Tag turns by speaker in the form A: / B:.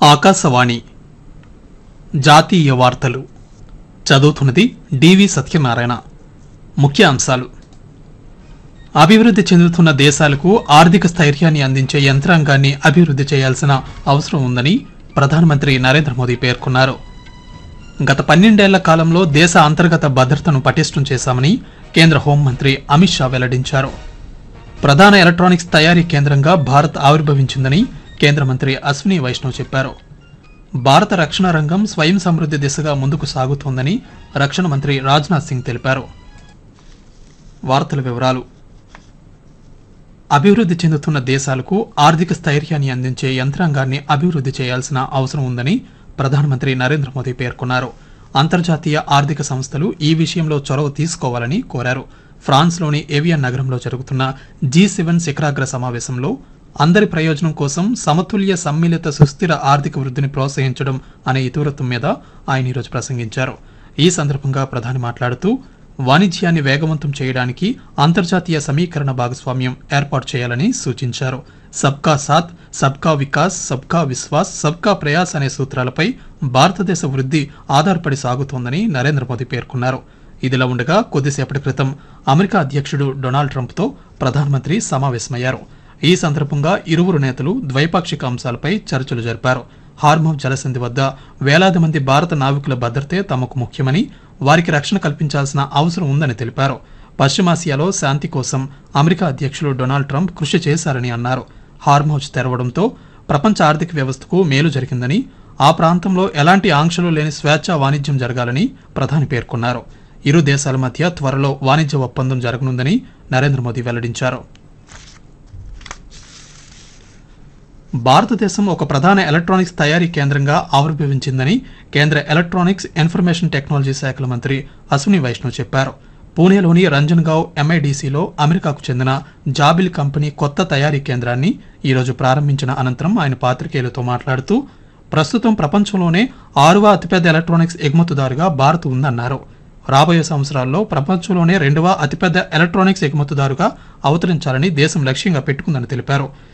A: ఆకాశవాణి జాతీయ వార్తలు చదువుతున్నది డివి సత్యనారాయణ. ముఖ్య అంశాలు: అభివృద్ధి చెందుతున్న దేశాలకు ఆర్థిక స్థైర్యాన్ని అందించే యంత్రాంగాన్ని అభివృద్ధి చేయాల్సిన అవసరం ఉందని ప్రధానమంత్రి నరేంద్ర మోదీ పేర్కొన్నారు. గత 12 ఏళ్ల కాలంలో దేశ అంతర్గత భద్రతను పటిష్టం చేశామని కేంద్ర హోంమంత్రి అమిత్ షా వెల్లడించారు. ప్రధాన ఎలక్ట్రానిక్స్ తయారీ కేంద్రంగా భారత్ ఆవిర్భవించిందని కేంద్ర మంత్రి అశ్విని వైష్ణవ్ చెప్పారు. భారత రక్షణ రంగం స్వయం సమృద్ధి దిశగా ముందుకు సాగుతోందని రక్షణ మంత్రి రాజ్నాథ్ సింగ్ తెలిపారు. వార్తల వివరాలు: అభివృద్ధి చెందుతున్న దేశాలకు ఆర్థిక స్థైర్యాన్ని అందించే యంత్రాంగాన్ని అభివృద్ధి చేయాల్సిన అవసరం ఉందని ప్రధానమంత్రి నరేంద్ర మోదీ పేర్కొన్నారు. అంతర్జాతీయ ఆర్థిక సంస్థలు ఈ విషయంలో చొరవ తీసుకోవాలని కోరారు. ఫ్రాన్స్లోని ఏవియన్ నగరంలో జరుగుతున్న G7 శిఖరాగ్ర సమావేశంలో అందరి ప్రయోజనం కోసం సమతుల్య సమ్మిళిత సుస్థిర ఆర్థిక వృద్ధిని ప్రోత్సహించడం అనే ఇతివృత్తం మీద ఆయన ఈరోజు ప్రసంగించారు. ఈ సందర్భంగా ప్రధాని మాట్లాడుతూ వాణిజ్యాన్ని వేగవంతం చేయడానికి అంతర్జాతీయ సమీకరణ భాగస్వామ్యం ఏర్పాటు చేయాలని సూచించారు. సబ్కా సాత్, సబ్కా వికాస్, సబ్కా విశ్వాస్, సబ్కా ప్రయాస్ అనే సూత్రాలపై భారతదేశ వృద్ధి ఆధారపడి సాగుతోందని నరేంద్ర మోదీ పేర్కొన్నారు. ఇదిలా ఉండగా కొద్దిసేపటి క్రితం అమెరికా అధ్యక్షుడు డొనాల్డ్ ట్రంప్తో ప్రధానమంత్రి సమావేశమయ్యారు. ఈ సందర్భంగా ఇరువురు నేతలు ద్వైపాక్షిక అంశాలపై చర్చలు జరిపారు. హార్మౌజ్ జలసంధి వద్ద వేలాది మంది భారత నావికుల భద్రతే తమకు ముఖ్యమని, వారికి రక్షణ కల్పించాల్సిన అవసరం ఉందని తెలిపారు. పశ్చిమాసియాలో శాంతి కోసం అమెరికా అధ్యక్షుడు డొనాల్డ్ ట్రంప్ కృషి చేశారని అన్నారు. హార్మౌజ్ తెరవడంతో ప్రపంచ ఆర్థిక వ్యవస్థకు మేలు జరిగిందని, ఆ ప్రాంతంలో ఎలాంటి ఆంక్షలు లేని స్వేచ్ఛా వాణిజ్యం జరగాలని ప్రధాని పేర్కొన్నారు. ఇరు దేశాల మధ్య త్వరలో వాణిజ్య ఒప్పందం జరగనుందని నరేంద్ర మోదీ వెల్లడించారు. భారతదేశం ఒక ప్రధాన ఎలక్ట్రానిక్స్ తయారీ కేంద్రంగా ఆవిర్భవించిందని కేంద్ర ఎలక్ట్రానిక్స్, ఇన్ఫర్మేషన్ టెక్నాలజీ శాఖల మంత్రి అశ్విని వైష్ణవ్ చెప్పారు. పూణేలోని రంజన్గావ్ MIDCలో అమెరికాకు చెందిన జాబిల్ కంపెనీ కొత్త తయారీ కేంద్రాన్ని ఈరోజు ప్రారంభించిన అనంతరం ఆయన పాత్రికేయులతో మాట్లాడుతూ ప్రస్తుతం ప్రపంచంలోనే 6వ అతిపెద్ద ఎలక్ట్రానిక్స్ ఎగుమతిదారుగా భారత్ ఉందన్నారు. రాబోయే సంవత్సరాల్లో ప్రపంచంలోనే 2వ అతిపెద్ద ఎలక్ట్రానిక్స్ ఎగుమతిదారుగా అవతరించాలని దేశం లక్ష్యంగా పెట్టుకుందని తెలిపారు.